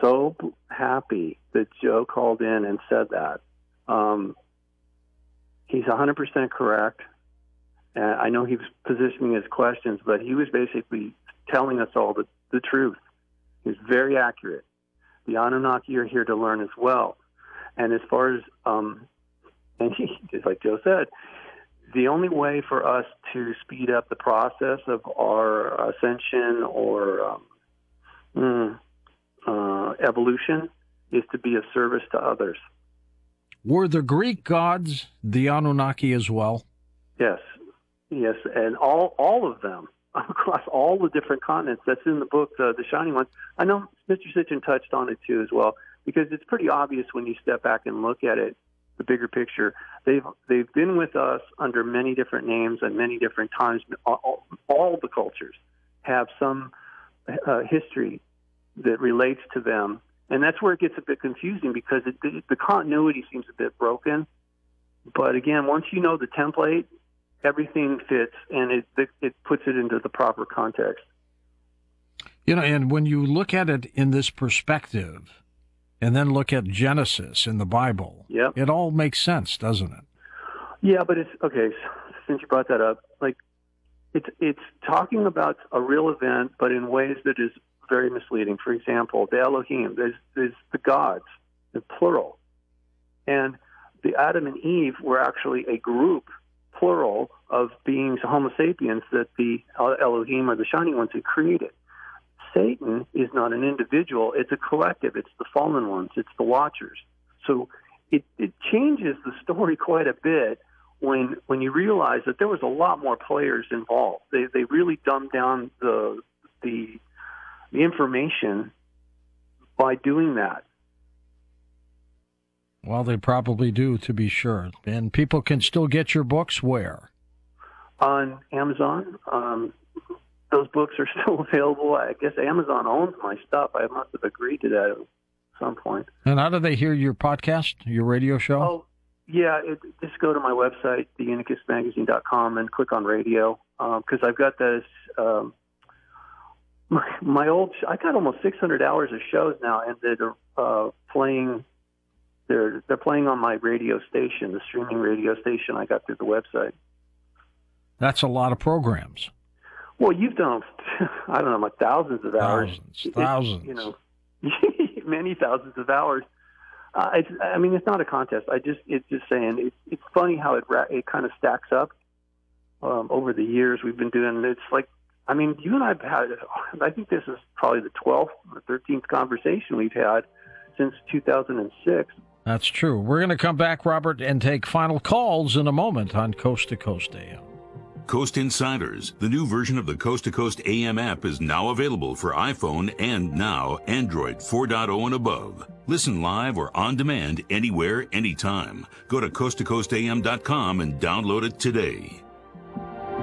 so happy that Joe called in and said that. He's 100% correct. And I know he was positioning his questions, but he was basically telling us all the truth. He was very accurate. The Anunnaki are here to learn as well. And as far as, just like Joe said, the only way for us to speed up the process of our ascension or evolution is to be of service to others. Were the Greek gods the Anunnaki as well? Yes, and all of them across all the different continents. That's in the book, The Shining Ones. I know Mr. Sitchin touched on it too as well, because it's pretty obvious when you step back and look at it, the bigger picture. They've been with us under many different names at many different times. All the cultures have some history that relates to them, and that's where it gets a bit confusing because the continuity seems a bit broken. But again, once you know the template, everything fits, and it puts it into the proper context. You know, and when you look at it in this perspective, and then look at Genesis in the Bible, yep, it all makes sense, doesn't it? Yeah, but it's okay. Since you brought that up, like it's talking about a real event, but in ways that is very misleading. For example, the Elohim, there's the gods, the plural, and the Adam and Eve were actually a group, plural, of beings, Homo sapiens, that the Elohim or the Shining Ones had created. Satan is not an individual, it's a collective, it's the fallen ones, it's the watchers. So it changes the story quite a bit when you realize that there was a lot more players involved. They really dumbed down the information by doing that. Well, they probably do, to be sure. And people can still get your books where? On Amazon. Those books are still available. I guess Amazon owns my stuff. I must have agreed to that at some point. And how do they hear your podcast, your radio show? Oh, yeah. Just go to my website, theunicusmagazine.com, and click on radio. Because I've got this, my old, I got almost 600 hours of shows now, and that are playing. They're playing on my radio station, the streaming radio station I got through the website. That's a lot of programs. Well, you've done, I don't know, like thousands of hours. Thousands. You know, many thousands of hours. It's not a contest. It's just saying, it's funny how it kind of stacks up over the years we've been doing. It's like, you and I have had, I think this is probably the 12th or 13th conversation we've had since 2006. That's true. We're going to come back, Robert, and take final calls in a moment on Coast to Coast AM. Coast Insiders, the new version of the Coast to Coast AM app, is now available for iPhone and now Android 4.0 and above. Listen live or on demand anywhere, anytime. Go to coasttocoastam.com and download it today.